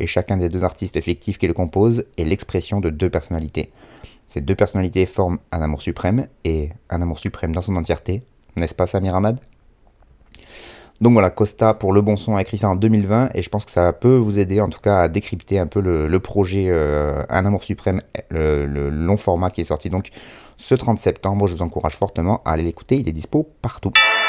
et chacun des deux artistes fictifs qui le composent est l'expression de deux personnalités. Ces deux personnalités forment un amour suprême, et un amour suprême dans son entièreté, n'est-ce pas Samir Hamad? Donc voilà, Costa pour Le Bon Son a écrit ça en 2020 et je pense que ça peut vous aider en tout cas à décrypter un peu le projet Un Amour Suprême, le long format qui est sorti donc ce 30 septembre. Je vous encourage fortement à aller l'écouter, il est dispo partout.